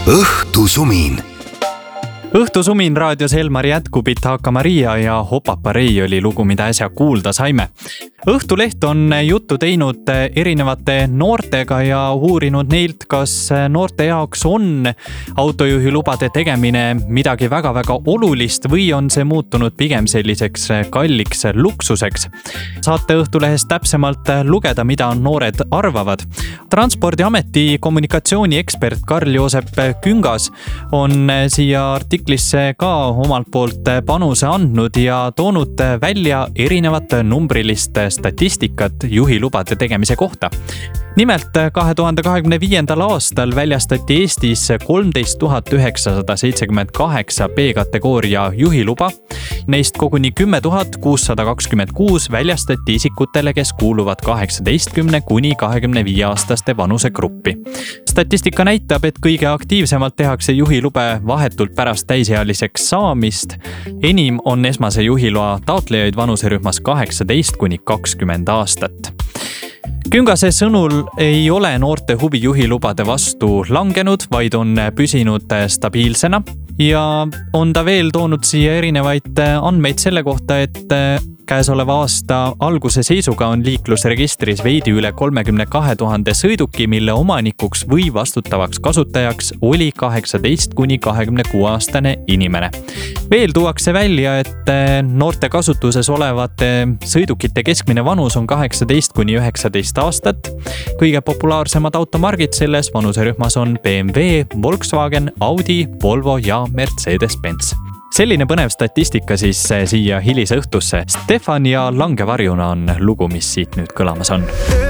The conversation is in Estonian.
õhtusumin. Õhtusumin raadios Elmar jätkub, Itaka Maria ja Hopaparei oli lugu, mida äsja kuulda saime. Õhtuleht on juttu teinud erinevate noortega ja uurinud neilt, kas noorte jaoks on autojuhilubade tegemine midagi väga-väga olulist või on see muutunud pigem selliseks kalliks luksuseks. Saate Õhtulehest täpsemalt lugeda, mida noored arvavad. Transpordiameti kommunikatsiooniekspert Karl-Joosep Küngas on siia artiklisse ka omalt poolt panuse andnud ja toonud välja erinevat numbrilist statistikat juhilubade tegemise kohta. Nimelt 2025. aastal väljastati Eestis 13 978 B-kategooria juhiluba. Neist koguni 10 626 väljastati isikutele, kes kuuluvad 18 kuni 25 aastaste vanusegruppi. Statistika näitab, et kõige aktiivsemalt tehakse juhilube vahetult pärast täisealiseks saamist. Enim on esmase juhiloa taotlejaid vanuserühmas 18 kuni 20 aastat. Küngase sõnul ei ole noorte huvi juhilubade vastu langenud, vaid on püsinud stabiilsena ja on ta veel toonud siia erinevaid andmeid selle kohta, et käesoleva aasta alguse seisuga on liiklusregistris veidi üle 32 000 sõiduki, mille omanikuks või vastutavaks kasutajaks oli 18 kuni 26 aastane inimene. Veel tuuakse välja, et noorte kasutuses olevate sõidukite keskmine vanus on 18 kuni 19 aastat. Kõige populaarsemad automargid selles vanuserühmas on BMW, Volkswagen, Audi, Volvo ja Mercedes-Benz. Selline põnev statistika siis siia hilisõhtusse. Stefan ja Langevarjuna on lugu, mis siit nüüd kõlamas on.